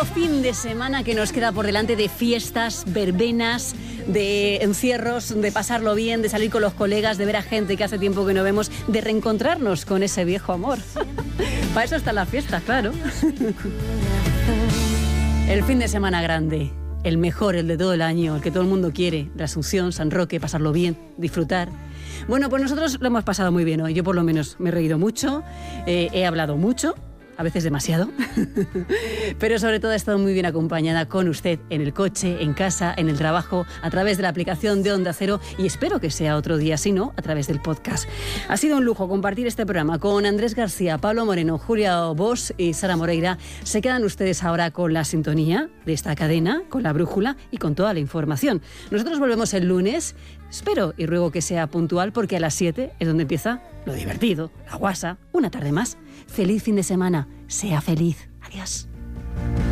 fin de semana que nos queda por delante de fiestas, verbenas, de encierros, de pasarlo bien, de salir con los colegas, de ver a gente que hace tiempo que no vemos, de reencontrarnos con ese viejo amor. Para eso están las fiestas, claro. El fin de semana grande, el mejor, el de todo el año, el que todo el mundo quiere, la Asunción, San Roque, pasarlo bien, disfrutar. Bueno, pues nosotros lo hemos pasado muy bien hoy. Yo por lo menos me he reído mucho, he hablado mucho, a veces demasiado, pero sobre todo he estado muy bien acompañada con usted en el coche, en casa, en el trabajo, a través de la aplicación de Onda Cero, y espero que sea otro día, si no, a través del podcast. Ha sido un lujo compartir este programa con Andrés García, Pablo Moreno, Julia Bosch y Sara Moreira. Se quedan ustedes ahora con la sintonía de esta cadena, con la brújula y con toda la información. Nosotros volvemos el lunes, espero y ruego que sea puntual, porque a las 7 es donde empieza lo divertido, la guasa, una tarde más. Feliz fin de semana, sea feliz. Adiós.